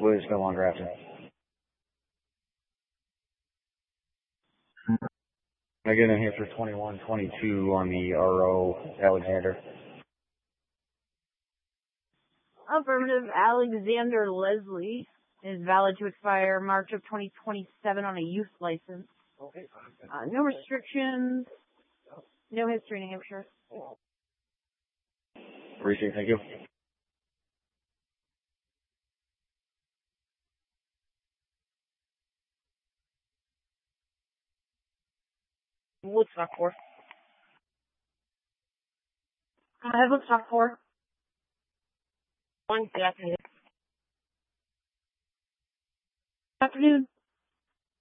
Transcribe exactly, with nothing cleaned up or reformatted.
Williams no longer active. I get in here for twenty-one twenty-two on the R O Alexander. Affirmative. Alexander Leslie is valid to expire March of twenty twenty-seven on a youth license. Uh, no restrictions. No history in New Hampshire. Appreciate it. Thank you. Woodstock four. I have Woodstock four. One, good afternoon. Good afternoon.